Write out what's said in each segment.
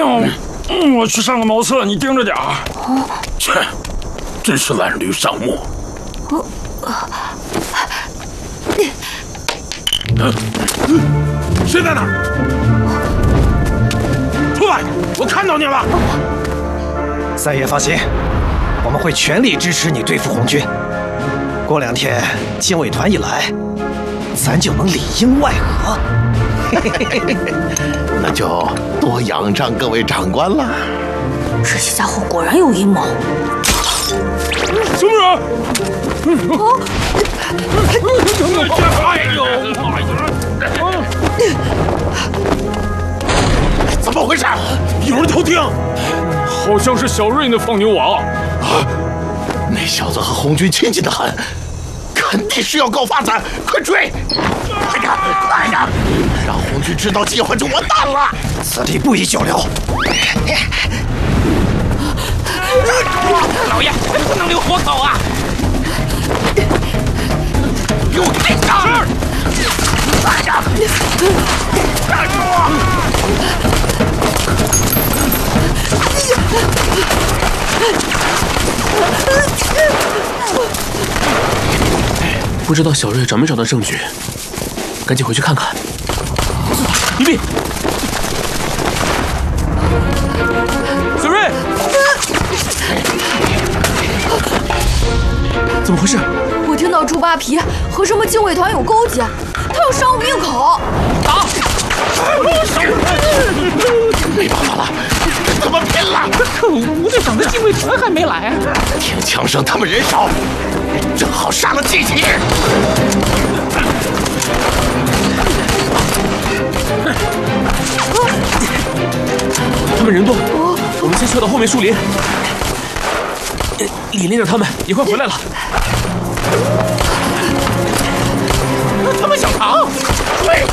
我去上个茅厕，你盯着点儿。 切，真是懒驴上磨。谁在那儿？出来！我看到你了。 三爷放心，我们会全力支持你对付红军。过2天禁卫团一来，咱就能里应外合。 那就多仰仗各位长官了。 这些家伙果然有阴谋。 什么人？ 怎么回事？有人偷听， 好像是小瑞那放牛娃。 那小子和红军亲近得很，肯定是要告发咱，快追！快点，快点，让红军知道计划就完蛋了。 此地不宜久留。 老爷，不能留活口啊！ 给我开枪！快点，站住！ 不知道小瑞找没找到证据，赶紧回去看看。一闭。小瑞，怎么回事？ 我听到猪扒皮和什么禁卫团有勾结，他要杀我灭口。 打！ 没办法了，跟他们拼了！ 可恶，吴队长的禁卫团还没来啊！ 听枪声，他们人少，正好杀了机器。 他们人多，我们先撤到后面树林。李连长他们也快回来了。他们想逃！ 追！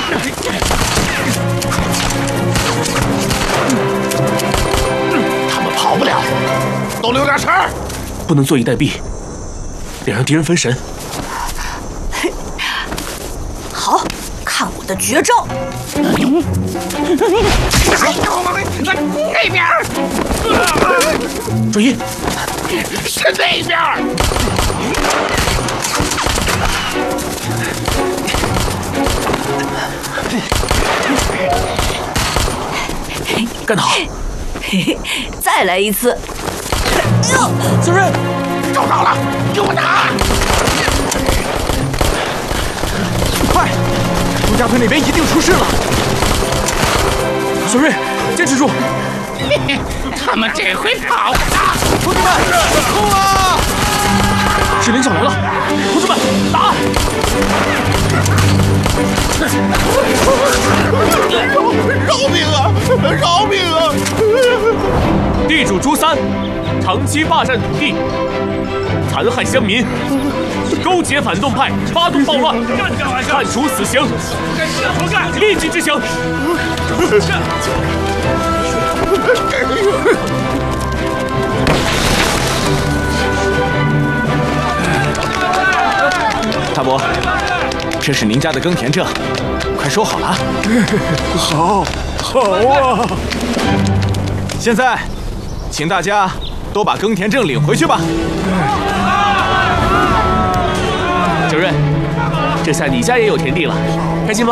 他们跑不了，都留点神儿。 不能坐以待毙，得让敌人分神。 好，看我的绝招！ 那边！ 转移！ 是那边！ 干得好！ 再来一次！ 小瑞， 找到了，给我打！ 快！朱家屯那边一定出事了。小瑞，坚持住！ 他们这回跑了！ 同志们，冲啊！是连长来了，同志们，打！ 饶命啊！饶命啊！ 地主朱三长期霸占土地，残害乡民，勾结反动派，发动暴乱，判处死刑，立即执行。 大伯，这是您家的耕田证，快收好了啊！ 好啊！ 现在，请大家都把耕田证领回去吧。 小瑞，这下你家也有田地了，开心吗？